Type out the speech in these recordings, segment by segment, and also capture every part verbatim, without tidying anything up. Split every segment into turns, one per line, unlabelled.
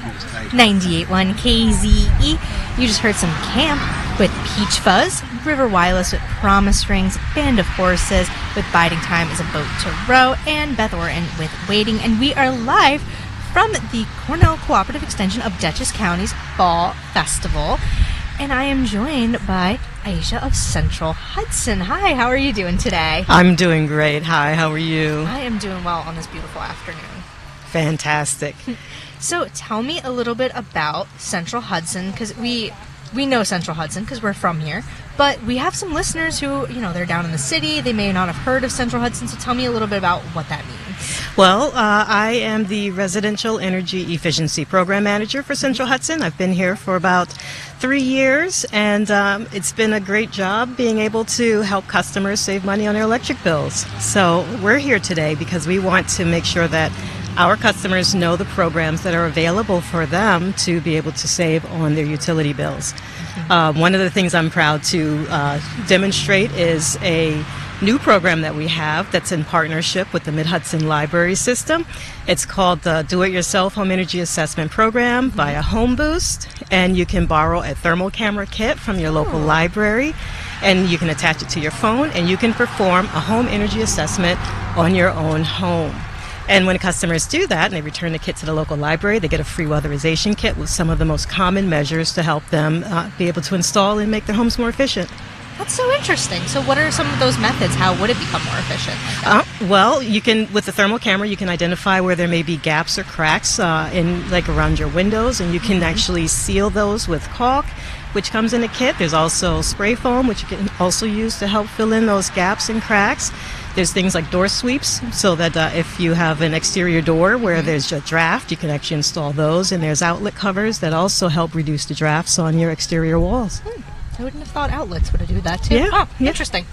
ninety-eight point one K Z E. You just heard some Camp with Peach Fuzz, River Wireless with Promise Rings, Band of Horses with Biding Time is a Boat to Row, and Beth Orton with Waiting. And we are live from the Cornell Cooperative Extension of Dutchess County's Fall Festival. And I am joined by Aisha of Central Hudson. Hi, how are you doing today?
I'm doing great. Hi, how are you?
I am doing well on this beautiful afternoon.
Fantastic.
So tell me a little bit about Central Hudson, because we we know Central Hudson because we're from here, but we have some listeners who, you know, they're down in the city. They may not have heard of Central Hudson, so tell me a little bit about what that means.
Well, uh, I am the Residential Energy Efficiency Program Manager for Central Hudson. I've been here for about three years, and um, it's been a great job being able to help customers save money on their electric bills. So we're here today because we want to make sure that our customers know the programs that are available for them to be able to save on their utility bills. Mm-hmm. Uh, one of the things I'm proud to uh, demonstrate is a new program that we have that's in partnership with the Mid-Hudson Library System. It's called the Do-It-Yourself Home Energy Assessment Program via Home Boost, and you can borrow a thermal camera kit from your local oh. library, and you can attach it to your phone, and you can perform a home energy assessment on your own home. And when customers do that and they return the kit to the local library, they get a free weatherization kit with some of the most common measures to help them uh, be able to install and make their homes more efficient.
That's so interesting. So what are some of those methods? How would it become more efficient?
Uh, well, you can, with the thermal camera, you can identify where there may be gaps or cracks uh, in, like around your windows, and you can mm-hmm. actually seal those with caulk, which comes in a kit. There's also spray foam, which you can also use to help fill in those gaps and cracks. There's things like door sweeps, so that uh, if you have an exterior door where mm-hmm. there's a draft, you can actually install those. And there's outlet covers that also help reduce the drafts on your exterior walls.
Hmm. I wouldn't have thought outlets would have do that too.
Yeah.
Oh,
yeah.
Interesting.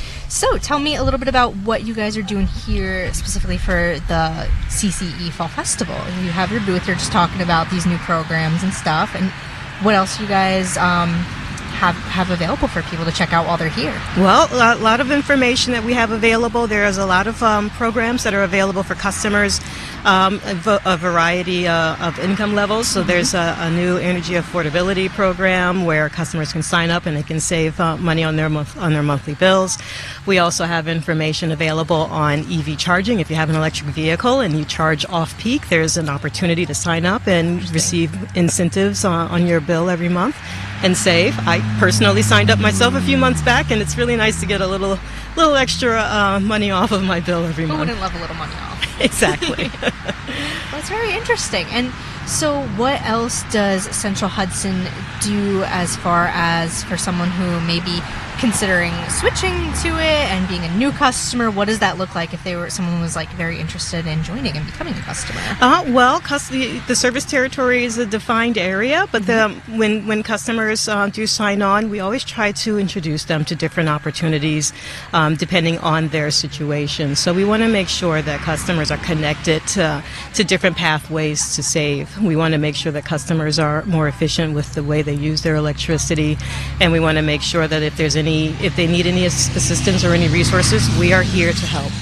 So tell me a little bit about what you guys are doing here specifically for the C C E Fall Festival. You have your booth, you're just talking about these new programs and stuff, and what else you guys um, have have available for people to check out while they're here?
Well, a lot of information that we have available. There's a lot of um, programs that are available for customers, um, a, a variety uh, of income levels. So mm-hmm. there's a, a new energy affordability program where customers can sign up and they can save uh, money on their month, on their monthly bills. We also have information available on E V charging. If you have an electric vehicle and you charge off-peak, there's an opportunity to sign up and receive incentives on, on your bill every month and save. I personally signed up myself a few months back, and it's really nice to get a little little extra uh, money off of my bill every
Who
month.
Who wouldn't love a little money off?
Exactly.
Well, it's very interesting. And so what else does Central Hudson do as far as for someone who may be considering switching to it and being a new customer? What does that look like if they were someone who was like very interested in joining and becoming a customer?
Uh, well, cus- the, the service territory is a defined area, but mm-hmm. the, when when customers uh, do sign on, we always try to introduce them to different opportunities um, depending on their situation. So we want to make sure that customers are connected to, to different pathways to save. We want to make sure that customers are more efficient with the way they use their electricity, and we want to make sure that if there's any if they need any assistance or any resources, we are here to help.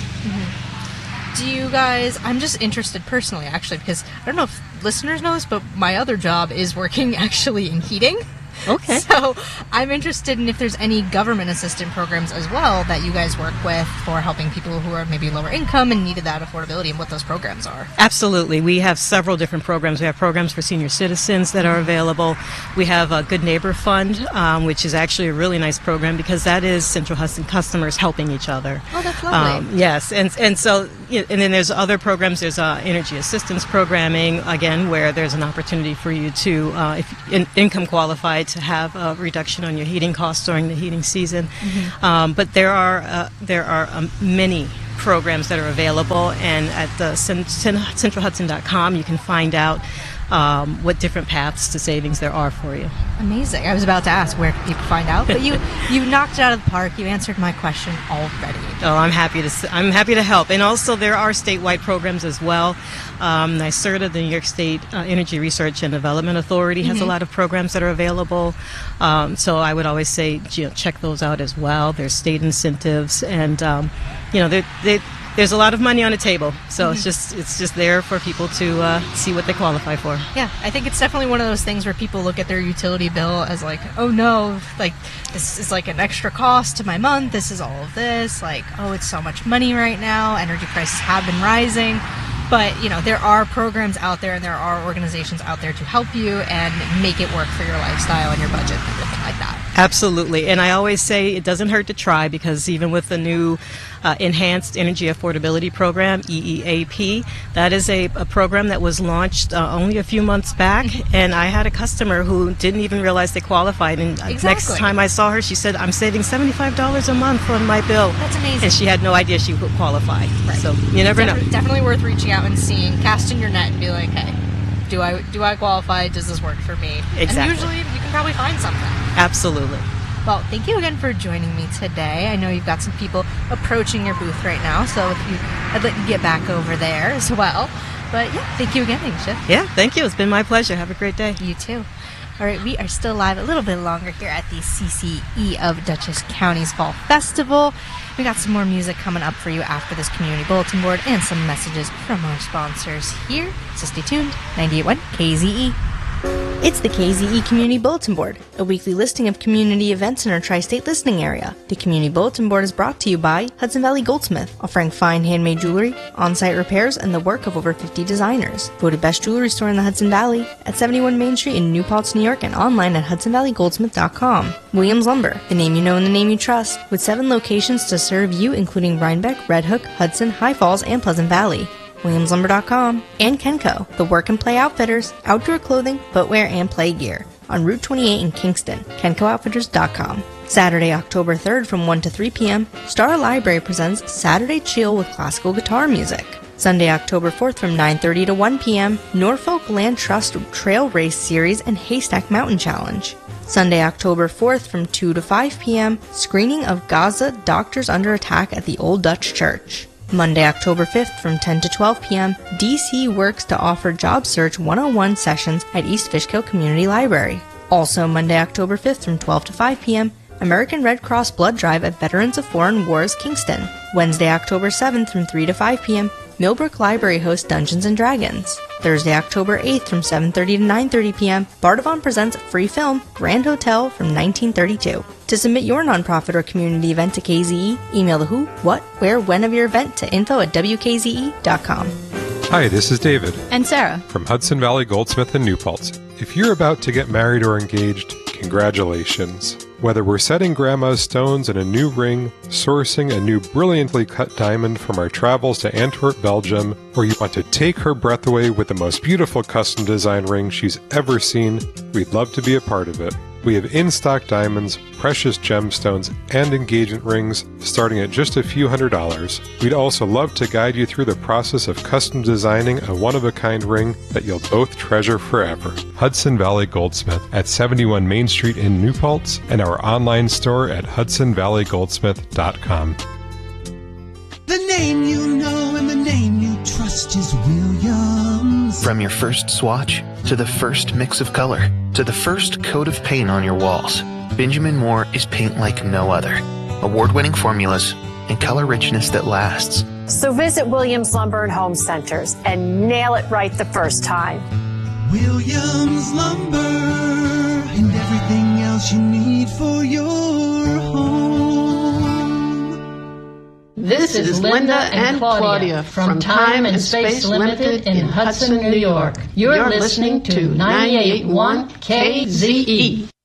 Mm-hmm. Do you guys, I'm just interested personally actually, because I don't know if listeners know this, but my other job is working actually in heating.
Okay.
So I'm interested in if there's any government assistance programs as well that you guys work with for helping people who are maybe lower income and needed that affordability, and what those programs are.
Absolutely. We have several different programs. We have programs for senior citizens that are available. We have a Good Neighbor Fund, um, which is actually a really nice program because that is Central Hudson customers helping each other.
Oh, that's lovely.
Um, yes. And and so, and then there's other programs. There's uh, energy assistance programming, again, where there's an opportunity for you to, uh, if in, income qualified, to have a reduction on your heating costs during the heating season. Mm-hmm. Um, but there are uh, there are um, many programs that are available, and at the central hudson dot com you can find out um, what different paths to savings there are for you.
Amazing. I was about to ask where can people find out, but you you knocked it out of the park. You answered my question already.
Oh, I'm happy to I'm happy to help. And also there are statewide programs as well. Um, NYSERDA, the New York State uh, Energy Research and Development Authority, has mm-hmm. a lot of programs that are available. Um, so I would always say, you know, check those out as well. There's state incentives, and um, you know, they, they, there's a lot of money on the table. So mm-hmm. it's just it's just there for people to uh, see what they qualify for.
Yeah, I think it's definitely one of those things where people look at their utility bill as like, oh no, like this is like an extra cost to my month. This is all of this. Like, oh, it's so much money right now. Energy prices have been rising. But, you know, there are programs out there and there are organizations out there to help you and make it work for your lifestyle and your budget and everything like that.
Absolutely. And I always say it doesn't hurt to try, because even with the new uh, Enhanced Energy Affordability Program, E E A P, that is a, a program that was launched uh, only a few months back. Mm-hmm. And I had a customer who didn't even realize they qualified. And
exactly.
next time I saw her, she said, I'm saving seventy-five dollars a month on my bill.
That's amazing.
And she had no idea she would qualify.
Right.
So you never
Def-
know.
Definitely worth reaching out and seeing, casting your net and be like, hey, do I do I qualify? Does this work for me?
Exactly.
And usually you can probably find something.
Absolutely.
Well, thank you again for joining me today. I know you've got some people approaching your booth right now, so if you, I'd let you get back over there as well. But yeah, thank you again, Aisha.
Yeah, thank you. It's been my pleasure. Have a great day.
You too. All right, we are still live a little bit longer here at the C C E of Dutchess County's Fall Festival. We got some more music coming up for you after this community bulletin board and some messages from our sponsors here. So stay tuned. ninety-eight point one K Z E. It's the K Z E Community Bulletin Board, a weekly listing of community events in our tri-state listening area. The Community Bulletin Board is brought to you by Hudson Valley Goldsmith, offering fine handmade jewelry, on-site repairs, and the work of over fifty designers. Voted best jewelry store in the Hudson Valley at seventy-one Main Street in New Paltz, New York, and online at hudson valley goldsmith dot com. Williams Lumber, the name you know and the name you trust, with seven locations to serve you, including Rhinebeck, Red Hook, Hudson, High Falls, and Pleasant Valley. williams lumber dot com, and Kenco, the work and play outfitters, outdoor clothing, footwear, and play gear, on Route twenty-eight in Kingston, kenco outfitters dot com. Saturday, October third from one to three p.m., Star Library presents Saturday Chill with classical guitar music. Sunday, October fourth from nine thirty to one p.m., Norfolk Land Trust Trail Race Series and Haystack Mountain Challenge. Sunday, October fourth from two to five p.m., screening of Gaza Doctors Under Attack at the Old Dutch Church. Monday, October fifth from ten to twelve p.m., D C works to offer job search one oh one sessions at East Fishkill Community Library. Also Monday, October fifth from twelve to five p.m., American Red Cross Blood Drive at Veterans of Foreign Wars, Kingston. Wednesday, October seventh from three to five p.m., Millbrook Library hosts Dungeons and Dragons. Thursday, October eighth from seven thirty to nine thirty p.m., Bardavon presents free film Grand Hotel from nineteen thirty-two. To submit your nonprofit or community event to K Z E, email the who, what, where, when of your event to info at w k z e dot com.
Hi, this is David.
And Sarah.
From Hudson Valley Goldsmith in New Paltz. If you're about to get married or engaged, congratulations. Whether we're setting grandma's stones in a new ring, sourcing a new brilliantly cut diamond from our travels to Antwerp, Belgium, or you want to take her breath away with the most beautiful custom design ring she's ever seen, we'd love to be a part of it. We have in-stock diamonds, precious gemstones, and engagement rings starting at just a few hundred dollars. We'd also love to guide you through the process of custom designing a one-of-a-kind ring that you'll both treasure forever. Hudson Valley Goldsmith at seventy-one Main Street in New Paltz and our online store at hudson valley goldsmith dot com.
The name you know and the name you trust is Williams.
From your first swatch, to the first mix of color, to the first coat of paint on your walls, Benjamin Moore is paint like no other. Award-winning formulas and color richness that lasts.
So visit Williams Lumber and Home Centers and nail it right the first time.
Williams Lumber and everything else you need for your home.
This is Linda and Claudia from Time and Space Limited in Hudson, New York. You're listening to ninety-eight point one K Z E.